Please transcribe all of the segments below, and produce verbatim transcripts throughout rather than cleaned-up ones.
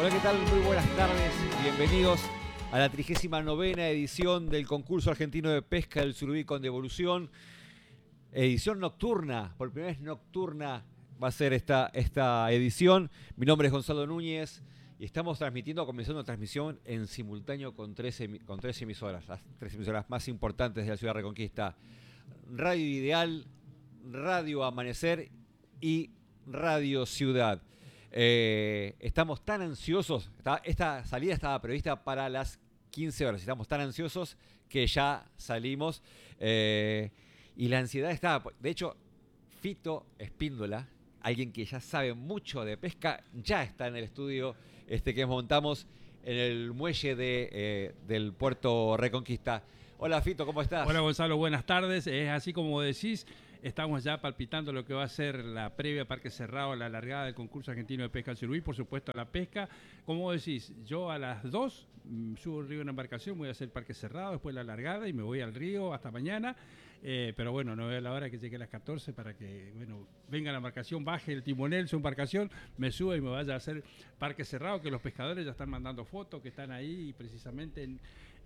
Hola, ¿qué tal? Muy buenas tardes. Bienvenidos a la trigésima novena edición del concurso argentino de pesca del surubí con devolución. Edición nocturna, por primera vez nocturna va a ser esta, esta edición. Mi nombre es Gonzalo Núñez y estamos transmitiendo, comenzando una transmisión en simultáneo con tres, con tres emisoras, las tres emisoras más importantes de la ciudad de Reconquista. Radio Ideal, Radio Amanecer y Radio Ciudad. Eh, estamos tan ansiosos, esta, esta salida estaba prevista para las quince horas, estamos tan ansiosos que ya salimos eh, y la ansiedad está, de hecho, Fito Espíndola, alguien que ya sabe mucho de pesca, ya está en el estudio este que montamos en el muelle de, eh, del puerto Reconquista. Hola Fito, ¿cómo estás? Hola Gonzalo, buenas tardes. Es así como decís, estamos ya palpitando lo que va a ser la previa Parque Cerrado, la largada del concurso argentino de pesca al surubí, por supuesto la pesca. Como decís, yo a las dos mmm, subo al río en embarcación, voy a hacer Parque Cerrado, después la largada y me voy al río hasta mañana. Eh, pero bueno, no veo la hora que llegue a las catorce para que bueno, venga la embarcación, baje el timonel, su embarcación, me suba y me vaya a hacer Parque Cerrado, que los pescadores ya están mandando fotos, que están ahí precisamente en,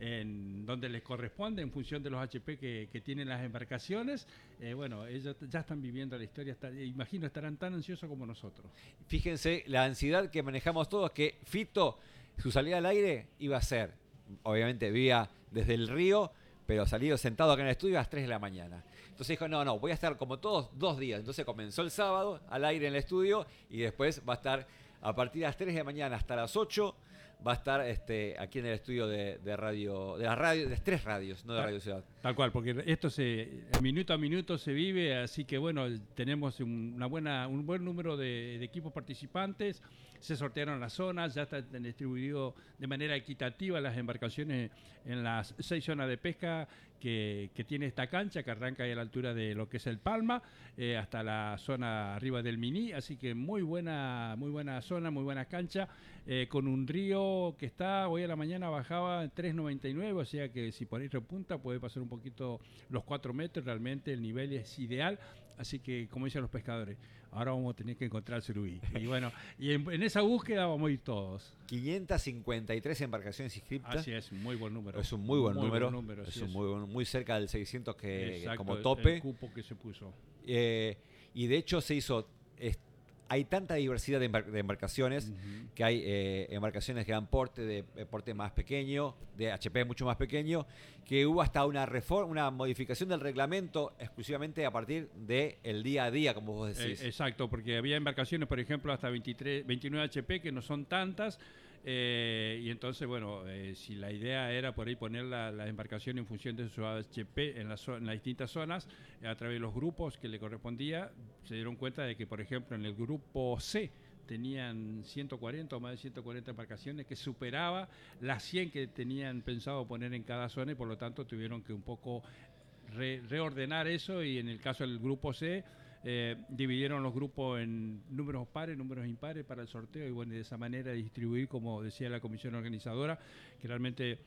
en donde les corresponde, en función de los H P que, que tienen las embarcaciones. Eh, bueno, ellos ya están viviendo la historia, está, imagino estarán tan ansiosos como nosotros. Fíjense la ansiedad que manejamos todos, que Fito, su salida al aire iba a ser, obviamente vía desde el río, pero salido sentado acá en el estudio a las tres de la mañana. Entonces dijo, no, no, voy a estar como todos dos días. Entonces comenzó el sábado al aire en el estudio y después va a estar a partir de las tres de la mañana hasta las ocho, va a estar este, aquí en el estudio de, de radio, de las radios, de tres radios, no de Radio Ciudad. Tal cual, porque esto se minuto a minuto se vive, así que bueno, tenemos un, una buena, un buen número de, de equipos participantes, se sortearon las zonas, ya están distribuidos de manera equitativa las embarcaciones en las seis zonas de pesca que, que tiene esta cancha, que arranca ahí a la altura de lo que es el Palma, eh, hasta la zona arriba del Miní, así que muy buena, muy buena zona, muy buena cancha, eh, con un río que está, hoy a la mañana bajaba tres noventa y nueve, o sea que si por ahí repunta puede pasar un poquito los cuatro metros, realmente el nivel es ideal, así que como dicen los pescadores, ahora vamos a tener que encontrar el surubí. Y bueno, y en, en esa búsqueda vamos a ir todos. quinientas cincuenta y tres embarcaciones inscriptas. Así es, muy buen número. Es un muy buen muy número. Buen número es sí un es. muy, buen, muy cerca del seiscientos que, Exacto, como tope. El cupo que se puso. Eh, y de hecho se hizo... Es, hay tanta diversidad de, embar de embarcaciones, uh-huh. que hay eh, embarcaciones de gran porte, de, de porte más pequeño, de H P mucho más pequeño, que hubo hasta una reforma, una modificación del reglamento exclusivamente a partir del día a día, como vos decís. Eh, exacto, porque había embarcaciones, por ejemplo, hasta veintitrés, veintinueve H P, que no son tantas, eh, y entonces, bueno, eh, si la idea era por ahí poner la, la embarcación en función de su H P en, la zo- en las distintas zonas, eh, a través de los grupos que le correspondía, se dieron cuenta de que, por ejemplo, en el grupo C tenían ciento cuarenta o más de ciento cuarenta embarcaciones, que superaba las cien que tenían pensado poner en cada zona, y por lo tanto tuvieron que un poco re- reordenar eso, y en el caso del grupo C, Eh, dividieron los grupos en números pares, números impares para el sorteo, y bueno, de esa manera distribuir, como decía la comisión organizadora, que realmente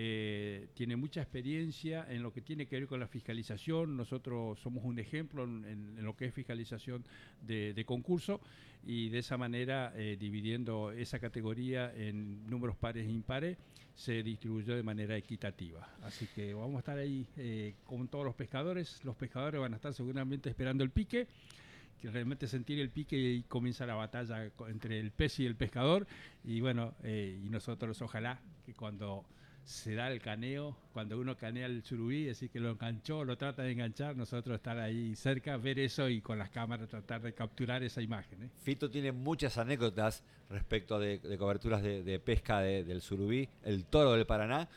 eh, tiene mucha experiencia en lo que tiene que ver con la fiscalización. Nosotros somos un ejemplo en, en, en lo que es fiscalización de, de concurso, y de esa manera, eh, dividiendo esa categoría en números pares e impares, se distribuyó de manera equitativa. Así que vamos a estar ahí eh, con todos los pescadores. Los pescadores van a estar seguramente esperando el pique, que realmente sentir el pique, y comienza la batalla entre el pez y el pescador. Y bueno, eh, y nosotros ojalá que cuando se da el caneo, cuando uno canea el surubí, decir que lo enganchó, lo trata de enganchar, nosotros estar ahí cerca, ver eso y con las cámaras tratar de capturar esa imagen, ¿eh? Fito tiene muchas anécdotas respecto de, de coberturas de, de pesca de, del surubí, el toro del Paraná.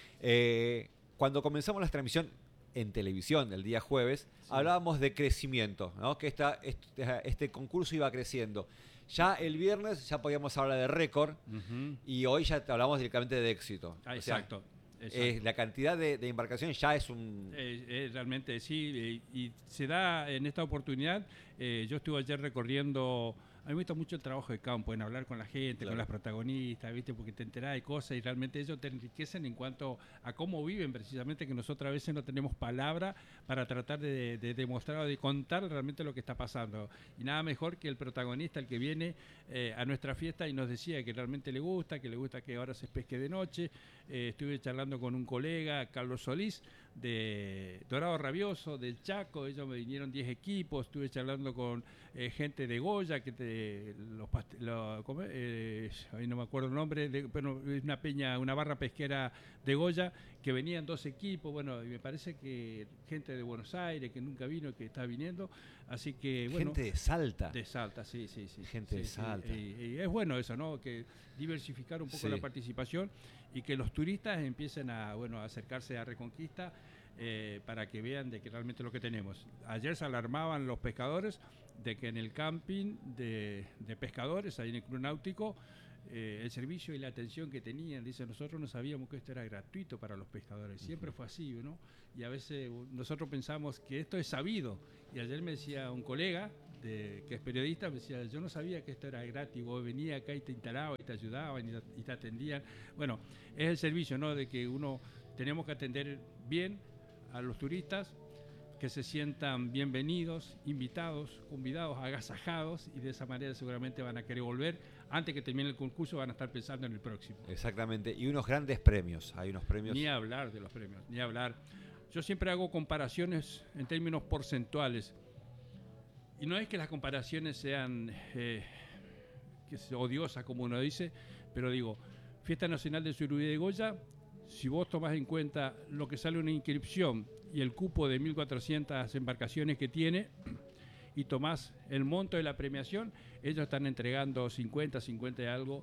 Eh, cuando comenzamos la transmisión en televisión el día jueves, sí, hablábamos de crecimiento, ¿no? Que esta, este, este concurso iba creciendo. Ya el viernes ya podíamos hablar de récord, uh-huh. y hoy ya hablamos directamente de éxito. Ah, exacto. O sea, eh, la cantidad de, de embarcaciones ya es un... Eh, eh, realmente sí, eh, y se da en esta oportunidad. Eh, yo estuve ayer recorriendo A mí me gusta mucho el trabajo de campo, en hablar con la gente, Claro. con las protagonistas, ¿viste? Porque te enterás de cosas y realmente ellos te enriquecen en cuanto a cómo viven, precisamente, que nosotros a veces no tenemos palabra para tratar de, de demostrar o de contar realmente lo que está pasando. Y nada mejor que el protagonista, el que viene eh, a nuestra fiesta y nos decía que realmente le gusta, que le gusta que ahora se pesque de noche. Eh, estuve charlando con un colega, Carlos Solís, de Dorado Rabioso, del Chaco. Ellos me vinieron diez equipos. Estuve charlando con eh, gente de Goya, que te, los, paste- lo- ¿cómo es? Eh, ahí no me acuerdo el nombre, de, bueno, es una peña, una barra pesquera de Goya, que venían dos equipos. Bueno, y me parece que gente de Buenos Aires, que nunca vino, que está viniendo. Así que, bueno. Gente de Salta. De Salta, sí, sí, sí. Gente sí, de sí. Salta. Y, y es bueno eso, ¿no? Que diversificar un poco Sí. la participación y que los turistas empiecen a, bueno, a acercarse a Reconquista eh, para que vean de que realmente lo que tenemos. Ayer se alarmaban los pescadores de que en el camping de, de pescadores, ahí en el Club Náutico, eh, el servicio y la atención que tenían, dice, nosotros no sabíamos que esto era gratuito para los pescadores, siempre fue así, ¿no? Y a veces uh, nosotros pensamos que esto es sabido, y ayer me decía un colega de, que es periodista, me decía, yo no sabía que esto era gratis, vos venías acá y te instalabas y te ayudaban y te, y te atendían. Bueno, es el servicio, ¿no? De que uno tenemos que atender bien a los turistas, que se sientan bienvenidos, invitados, convidados, agasajados, y de esa manera seguramente van a querer volver. Antes que termine el concurso van a estar pensando en el próximo. Exactamente. Y unos grandes premios. Hay unos premios. Ni hablar de los premios, ni hablar. Yo siempre hago comparaciones en términos porcentuales. Y no es que las comparaciones sean eh, que sea odiosas, como uno dice, pero digo, Fiesta Nacional de Surubí de Goya, si vos tomás en cuenta lo que sale una inscripción y el cupo de mil cuatrocientas embarcaciones que tiene, y tomás el monto de la premiación, ellos están entregando cincuenta, cincuenta y algo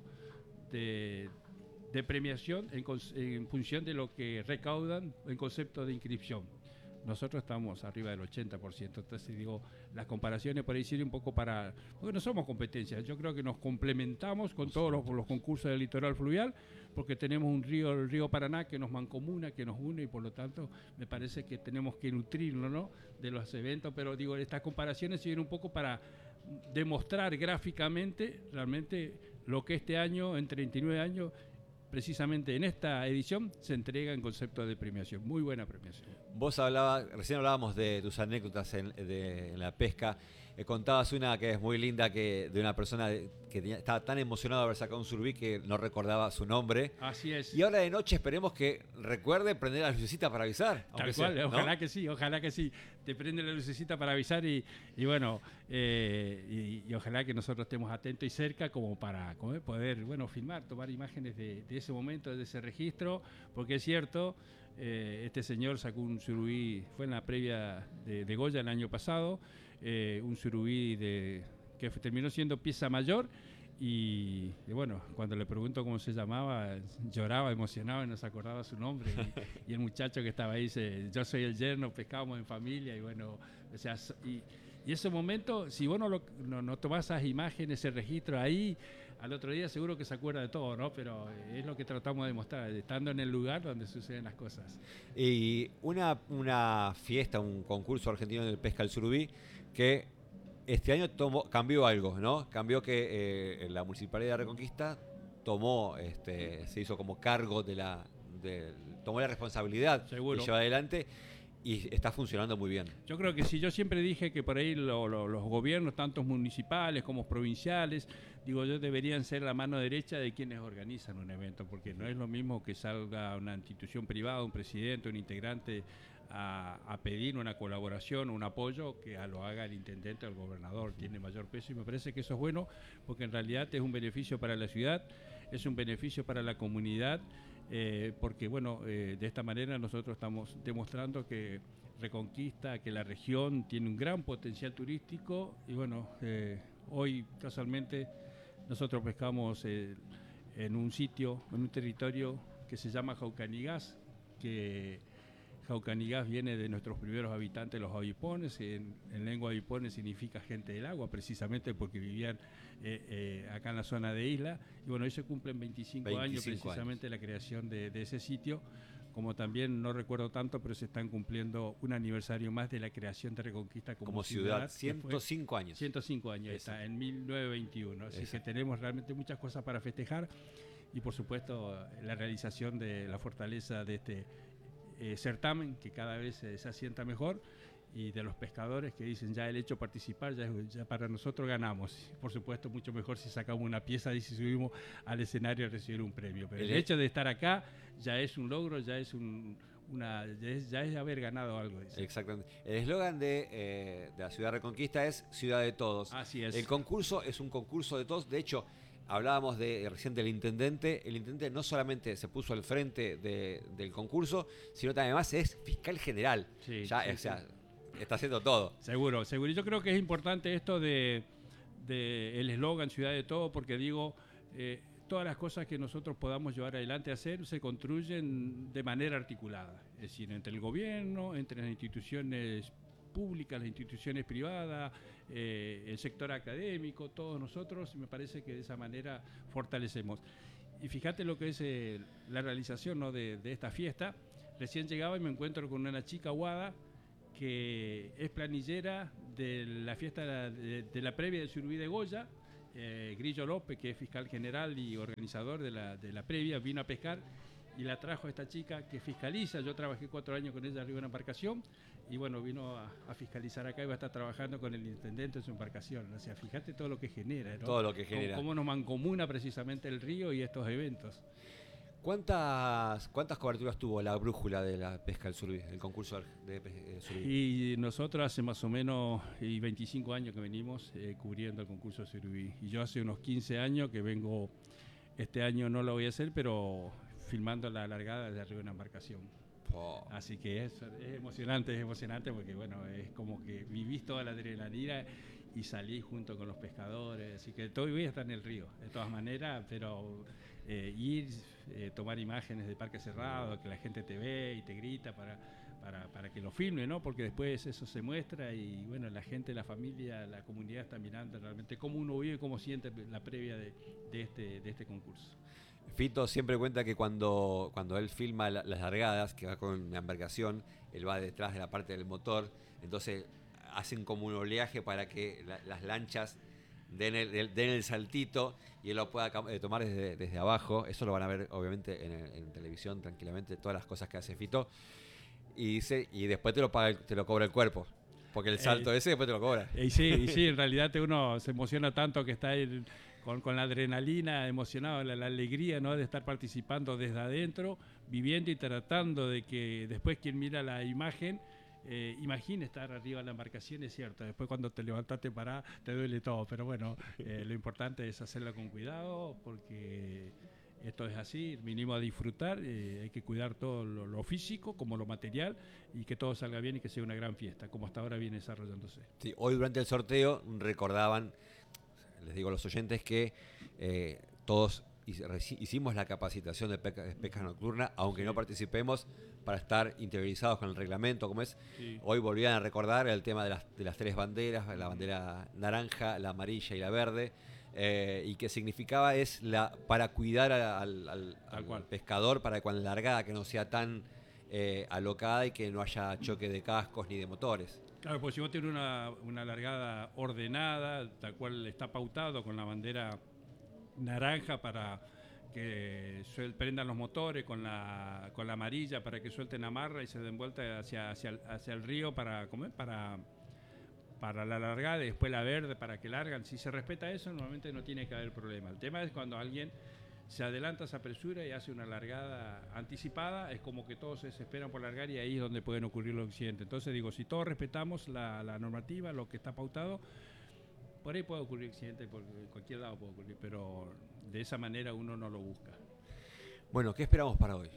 de, de premiación en, en función de lo que recaudan en concepto de inscripción. Nosotros estamos arriba del ochenta por ciento, entonces digo, las comparaciones por ahí sirven un poco para, porque no somos competencia, yo creo que nos complementamos con todos los, los concursos del litoral fluvial, porque tenemos un río, el río Paraná, que nos mancomuna, que nos une, y por lo tanto me parece que tenemos que nutrirnos, ¿no?, de los eventos, pero digo, estas comparaciones sirven un poco para demostrar gráficamente realmente lo que este año, en treinta y nueve años, precisamente en esta edición se entrega en concepto de premiación. Muy buena premiación. Vos hablabas, recién hablábamos de tus anécdotas en, de, en la pesca. Eh, contabas una que es muy linda, que de una persona que tenía, estaba tan emocionada de haber sacado un surubí que no recordaba su nombre. Así es. Y ahora de noche esperemos que recuerde prender las lucecitas para avisar. Tal sea, cual, ¿no? ojalá que sí, ojalá que sí. Te prende la lucecita para avisar y, y bueno, eh, y, y ojalá que nosotros estemos atentos y cerca como para como poder, bueno, filmar, tomar imágenes de, de ese momento, de ese registro, porque es cierto, eh, este señor sacó un surubí, fue en la previa de, de Goya el año pasado, eh, un surubí de, que fue, terminó siendo pieza mayor. Y, y bueno, cuando le pregunto cómo se llamaba, lloraba, emocionaba y no se acordaba su nombre. Y, y el muchacho que estaba ahí dice, yo soy el yerno, pescábamos en familia. Y bueno, o sea, y, y ese momento, si vos no, lo, no, no tomás esas imágenes, ese registro ahí, al otro día seguro que se acuerda de todo, ¿no? Pero es lo que tratamos de mostrar, estando en el lugar donde suceden las cosas. Y una, una fiesta, un concurso argentino de pesca del surubí que este año tomó, cambió algo, ¿no? Cambió que eh, la Municipalidad de Reconquista tomó, este, se hizo como cargo de la, de, tomó la responsabilidad Seguro. de llevar adelante y está funcionando muy bien. Yo creo que sí, yo siempre dije que por ahí lo, lo, los gobiernos, tanto municipales como provinciales, digo yo, deberían ser la mano derecha de quienes organizan un evento, porque no es lo mismo que salga una institución privada, un presidente, un integrante a, a pedir una colaboración, un apoyo, que a lo haga el intendente o el gobernador. Tiene mayor peso y me parece que eso es bueno, porque en realidad es un beneficio para la ciudad, es un beneficio para la comunidad, eh, porque bueno, eh, de esta manera nosotros estamos demostrando que Reconquista, que la región tiene un gran potencial turístico y bueno, eh, hoy casualmente nosotros pescamos eh, en un sitio, en un territorio que se llama Jaucanigás, que Jaucanigás viene de nuestros primeros habitantes, los avipones. En, en lengua avipones significa gente del agua, precisamente porque vivían eh, eh, acá en la zona de isla. Y bueno, hoy se cumplen veinticinco, veinticinco años precisamente años. de la creación de, de ese sitio, como también no recuerdo tanto, pero se están cumpliendo un aniversario más de la creación de Reconquista como, como ciudad, ciudad ciento cinco años. ciento cinco años, Eso. Está en mil novecientos veintiuno, así Eso. que tenemos realmente muchas cosas para festejar y por supuesto la realización de la fortaleza de este eh, certamen que cada vez eh, se asienta mejor, y de los pescadores que dicen ya el hecho de participar ya, ya para nosotros ganamos. Por supuesto mucho mejor si sacamos una pieza y si subimos al escenario a recibir un premio, pero el, el hecho de estar acá ya es un logro, ya es un una ya es, ya es haber ganado algo. Dice. Exactamente. El eslogan de, eh, de la Ciudad Reconquista es Ciudad de Todos. Así es. El concurso es un concurso de todos. De hecho, hablábamos de, recién del intendente. El intendente no solamente se puso al frente de, del concurso, sino también además es fiscal general. Sí, ya, sí, o sea, sí. Está haciendo todo. Seguro, seguro. Y yo creo que es importante esto de, de el eslogan Ciudad de Todo, porque digo, eh, todas las cosas que nosotros podamos llevar adelante a hacer se construyen de manera articulada. Es decir, entre el gobierno, entre las instituciones públicas, las instituciones privadas, eh, el sector académico, todos nosotros, y me parece que de esa manera fortalecemos. Y fíjate lo que es eh, la realización, ¿no?, de, de esta fiesta. Recién llegaba y me encuentro con una chica Guada, que es planillera de la fiesta de, de la previa del Surubí de Goya. eh, Grillo López, que es fiscal general y organizador de la, de la previa, vino a pescar y la trajo a esta chica que fiscaliza. Yo trabajé cuatro años con ella arriba en una embarcación y bueno, vino a, a fiscalizar acá y va a estar trabajando con el intendente en su embarcación. O sea, fíjate todo lo que genera, ¿no? Todo lo que genera. Cómo, cómo nos mancomuna precisamente el río y estos eventos. ¿Cuántas, ¿Cuántas coberturas tuvo la brújula de la pesca del surubí, el concurso de eh, surubí? Y nosotros hace más o menos y veinticinco años que venimos eh, cubriendo el concurso de surubí. Y yo hace unos quince años que vengo, este año no lo voy a hacer, pero filmando la largada de arriba de una embarcación. Oh. Así que es, es emocionante, es emocionante porque bueno, es como que vivís toda la adrenalina y salís junto con los pescadores. Así que todavía está en el río, de todas maneras, pero... Eh, ir, eh, tomar imágenes de parque cerrado, que la gente te ve y te grita para, para, para que lo filme, ¿no? Porque después eso se muestra y bueno, la gente, la familia, la comunidad está mirando realmente cómo uno vive, cómo siente la previa de, de, este, de este concurso. Fito siempre cuenta que cuando, cuando él filma la, las largadas, que va con una embarcación, él va detrás de la parte del motor, entonces hacen como un oleaje para que la, las lanchas Den el, den el saltito y él lo pueda eh, tomar desde, desde abajo. Eso lo van a ver obviamente en, en televisión tranquilamente, todas las cosas que hace Fito. Y dice, y después te lo paga, te lo cobra el cuerpo. Porque el salto eh, ese después te lo cobra. Y sí, y sí, en realidad uno se emociona tanto que está ahí con, con la adrenalina, emocionado, la, la alegría, ¿no?, de estar participando desde adentro, viviendo y tratando de que después quien mira la imagen Eh, imagina estar arriba de la embarcación, es cierto, después cuando te levantás te parás, te duele todo, pero bueno, eh, lo importante es hacerlo con cuidado porque esto es así, vinimos a disfrutar, eh, hay que cuidar todo lo, lo físico como lo material y que todo salga bien y que sea una gran fiesta, como hasta ahora viene desarrollándose. Sí, hoy durante el sorteo recordaban, les digo a los oyentes, que eh, todos hicimos la capacitación de pesca, de pesca nocturna, aunque sí. no participemos, para estar interiorizados con el reglamento, como es. Sí. Hoy volvían a recordar el tema de las, de las tres banderas, la bandera naranja, la amarilla y la verde, eh, y que significaba es la para cuidar al, al, al, al pescador, para que cuando la largada que no sea tan eh, alocada y que no haya choque de cascos ni de motores. Claro, pues si vos tenés una, una largada ordenada, tal cual está pautado con la bandera naranja para que suel, prendan los motores, con la con la amarilla para que suelten amarra y se den vuelta hacia, hacia, el, hacia el río para comer, para, para la largada, y después la verde para que largan. Si se respeta eso, normalmente no tiene que haber problema. El tema es cuando alguien se adelanta, se apresura y hace una largada anticipada, es como que todos se desesperan por largar y ahí es donde pueden ocurrir los accidentes. Entonces digo, si todos respetamos la, la normativa, lo que está pautado, por ahí puede ocurrir accidente, porque en cualquier lado puede ocurrir, pero de esa manera uno no lo busca. Bueno, ¿qué esperamos para hoy?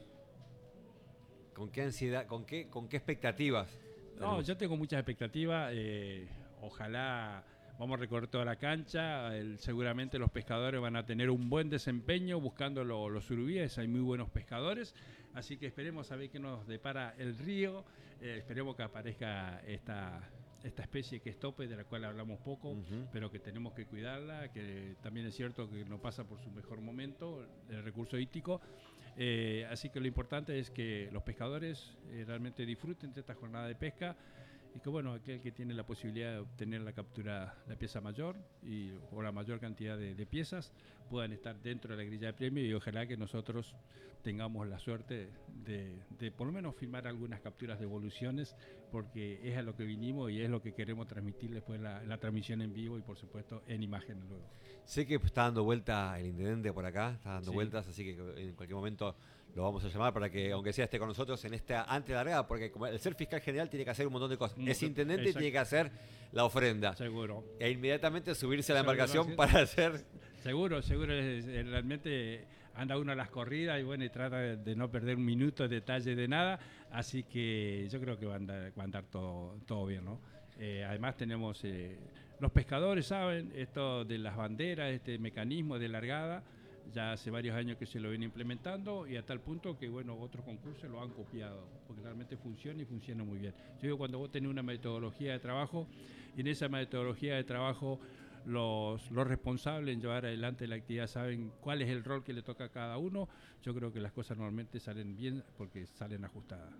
¿Con qué ansiedad, con qué, con qué expectativas? No, yo tengo muchas expectativas. Eh, ojalá vamos a recorrer toda la cancha. El, seguramente los pescadores van a tener un buen desempeño buscando lo, los surubíes. Hay muy buenos pescadores. Así que esperemos a ver qué nos depara el río. Eh, esperemos que aparezca esta... esta especie que es tope, de la cual hablamos poco, uh-huh. pero que tenemos que cuidarla, que también es cierto que no pasa por su mejor momento, el recurso hídrico. Eh, así que lo importante es que los pescadores eh, realmente disfruten de esta jornada de pesca y que, bueno, aquel que tiene la posibilidad de obtener la captura, la pieza mayor y, o la mayor cantidad de, de piezas, puedan estar dentro de la grilla de premio, y ojalá que nosotros tengamos la suerte de, de por lo menos filmar algunas capturas de evoluciones, porque es a lo que vinimos y es lo que queremos transmitir después en la, la transmisión en vivo y por supuesto en imágenes luego. Sé que está dando vuelta el intendente por acá, está dando sí. vueltas, así que en cualquier momento lo vamos a llamar para que, aunque sea, esté con nosotros en esta antes de la largada, porque como el ser fiscal general tiene que hacer un montón de cosas. Mm, es intendente exacto. y tiene que hacer la ofrenda. Seguro. E inmediatamente subirse a la embarcación para hacer... Seguro, seguro. Es, es, realmente anda uno a las corridas y bueno, y trata de, de no perder un minuto de detalle de nada, así que yo creo que va a andar, va a andar todo, todo bien, ¿no? Eh, además tenemos... Eh, los pescadores saben esto de las banderas, este mecanismo de largada, ya hace varios años que se lo viene implementando y a tal punto que, bueno, otros concursos lo han copiado, porque realmente funciona y funciona muy bien. Yo digo, cuando vos tenés una metodología de trabajo, y en esa metodología de trabajo los, los responsables en llevar adelante la actividad saben cuál es el rol que le toca a cada uno, yo creo que las cosas normalmente salen bien porque salen ajustadas.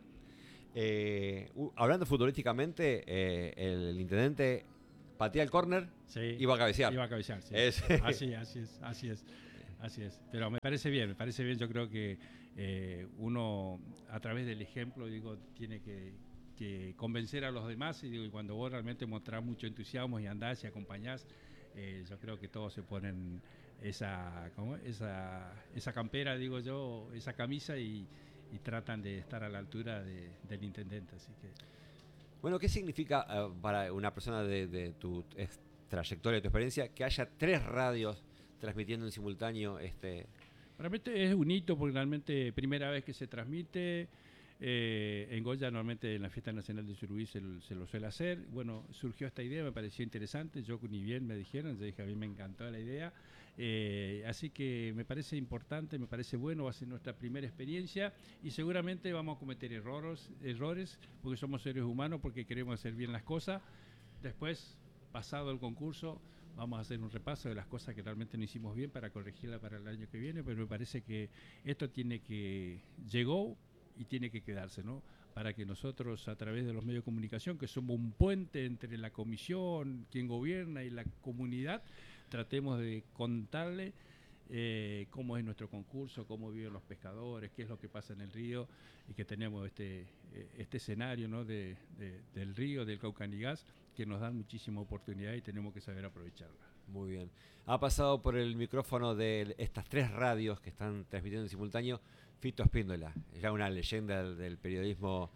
Eh, uh, hablando futbolísticamente, eh, el intendente patea el córner sí, y va a cabecear. Iba a cabecear, sí. Es así, así es, así es. Así es, pero me parece bien, me parece bien. Yo creo que eh, uno a través del ejemplo, digo, tiene que, que convencer a los demás y digo, y cuando vos realmente mostrás mucho entusiasmo y andás y acompañás, eh, yo creo que todos se ponen esa, ¿cómo? esa, esa campera, digo yo, esa camisa y, y tratan de estar a la altura de, del intendente, así que. Bueno, ¿qué significa uh, para una persona de, de tu es, trayectoria, de tu experiencia, que haya tres radios transmitiendo en simultáneo? Este... Realmente es un hito porque realmente primera vez que se transmite. Eh, en Goya normalmente en la Fiesta Nacional de Surubí se, se lo suele hacer. Bueno, surgió esta idea, me pareció interesante. Yo ni bien me dijeron, yo dije, a mí me encantó la idea. Eh, así que me parece importante, me parece bueno, va a ser nuestra primera experiencia y seguramente vamos a cometer errores, errores porque somos seres humanos, porque queremos hacer bien las cosas. Después, pasado el concurso, vamos a hacer un repaso de las cosas que realmente no hicimos bien para corregirla para el año que viene, pero me parece que esto tiene que, llegó y tiene que quedarse, ¿no? Para que nosotros a través de los medios de comunicación, que somos un puente entre la comisión, quien gobierna y la comunidad, tratemos de contarle eh, cómo es nuestro concurso, cómo viven los pescadores, qué es lo que pasa en el río y que tenemos este, este escenario, ¿no? de, de, del río, del Caucanigás, que nos dan muchísima oportunidad y tenemos que saber aprovecharla. Muy bien. Ha pasado por el micrófono de estas tres radios que están transmitiendo en simultáneo Fito Espíndola, ya una leyenda del, del periodismo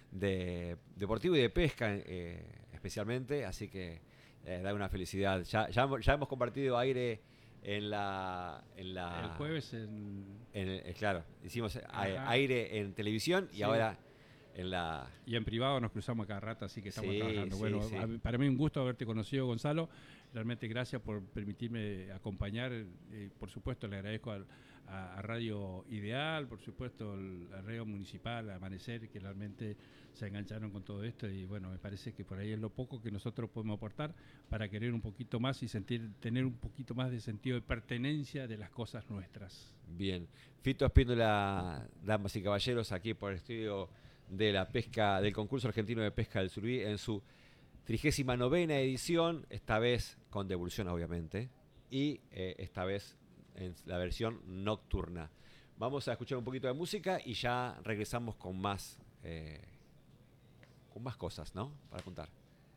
de, deportivo y de pesca eh, especialmente, así que eh, da una felicidad. Ya, ya, ya hemos compartido aire en la... En la el jueves en... en el, claro, hicimos Ajá. aire en televisión y sí. ahora... En la... Y en privado nos cruzamos cada rato, así que estamos sí, trabajando. Sí, bueno, sí. A, para mí un gusto haberte conocido, Gonzalo. Realmente gracias por permitirme acompañar. Eh, por supuesto, le agradezco al, a, a Radio Ideal, por supuesto, al, a Radio Municipal, a Amanecer, que realmente se engancharon con todo esto. Y bueno, me parece que por ahí es lo poco que nosotros podemos aportar para querer un poquito más y sentir tener un poquito más de sentido de pertenencia de las cosas nuestras. Bien. Fito Espíndola, damas y caballeros, aquí por el estudio de la pesca, del concurso argentino de pesca del Surubí en su trigésima novena edición, esta vez con devolución obviamente, y eh, esta vez en la versión nocturna. Vamos a escuchar un poquito de música y ya regresamos con más, eh, con más cosas, ¿no? Para contar.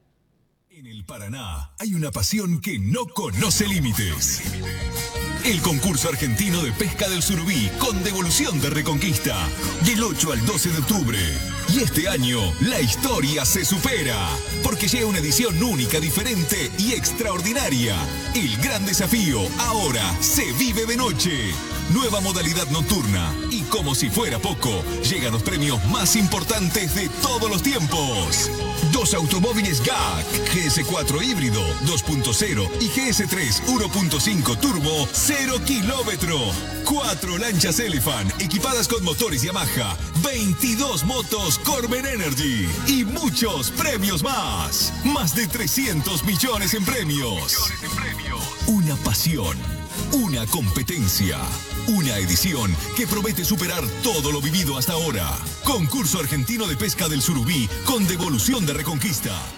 En el Paraná hay una pasión que no conoce límites. El concurso argentino de pesca del Surubí con devolución de Reconquista. Del ocho al doce de octubre. Y este año la historia se supera. Porque llega una edición única, diferente y extraordinaria. El gran desafío ahora se vive de noche. nueva modalidad nocturna. Y como si fuera poco, llegan los premios más importantes de todos los tiempos. Dos automóviles G A C, G S cuatro híbrido, dos punto cero y G S tres uno punto cinco turbo, cero kilómetro. Cuatro lanchas Elephant equipadas con motores Yamaha, veintidós motos Corben Energy y muchos premios más. Más de trescientos millones en premios. Una pasión, una competencia, una edición que promete superar todo lo vivido hasta ahora. Concurso Argentino de Pesca del Surubí con devolución de Reconquista.